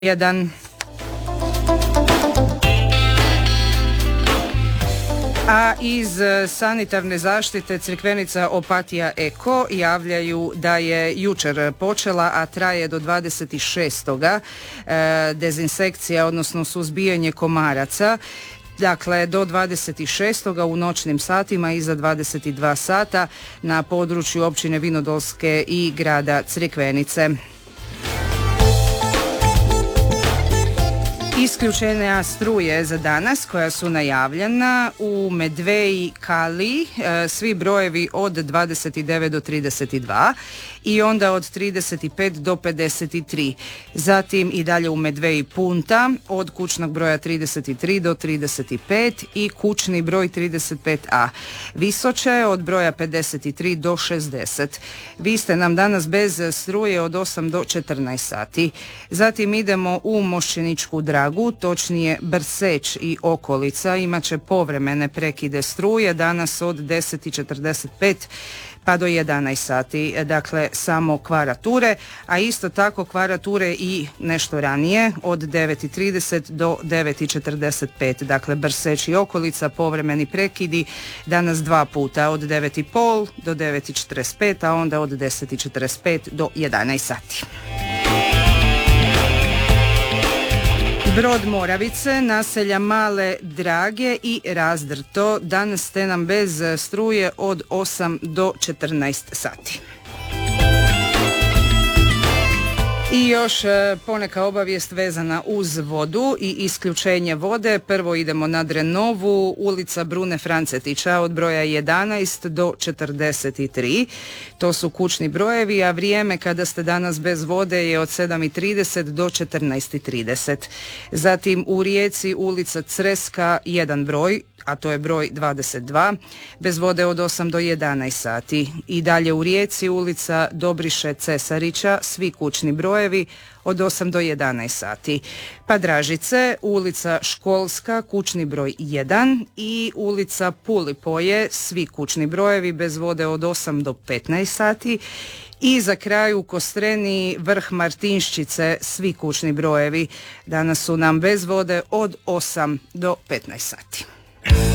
jedan. A iz sanitarne zaštite Crikvenica Opatija Eko javljaju da je jučer počela, a traje do 26. dezinsekcija, odnosno suzbijanje komaraca. Dakle, do 26. u noćnim satima iza 22 sata na području općine Vinodolske i grada Crikvenice. Isključenja struje za danas koja su najavljena u Medveji Kali, svi brojevi od 29 do 32 i onda od 35 do 53. Zatim i dalje u Medveji Punta od kućnog broja 33 do 35 i kućni broj 35A. Visoče od broja 53 do 60. Vi ste nam danas bez struje od 8 do 14 sati. Zatim idemo u Mošćeničku Dragu, točnije Brseć i okolica, imat će povremene prekide struje danas od 10:45 pa do 11 sati, dakle samo kvarature, a isto tako kvarature i nešto ranije od 9:30 do 9:45, dakle Brseć i okolica, povremeni prekidi danas dva puta od 9:30 do 9:45, a onda od 10:45 do 11 sati. Brod Moravice, naselja Male Drage i Razdrto, danas ste nam bez struje od 8 do 14 sati. I još poneka obavijest vezana uz vodu i isključenje vode. Prvo idemo na Drenovu, ulica Brune Francetića od broja 11 do 43. To su kućni brojevi, a vrijeme kada ste danas bez vode je od 7:30 do 14:30. Zatim u Rijeci ulica Creska, jedan broj, a to je broj 22, bez vode od 8 do 11 sati. I dalje u Rijeci ulica Dobriše Cesarića, svi kućni brojevi od 8 do 11 sati. Pa Dražice, ulica Školska, kućni broj 1 i ulica Pulipoje, svi kućni brojevi bez vode od 8 do 15 sati. I za kraj u Kostreni Vrh Martinščice, svi kućni brojevi danas su nam bez vode od 8 do 15 sati.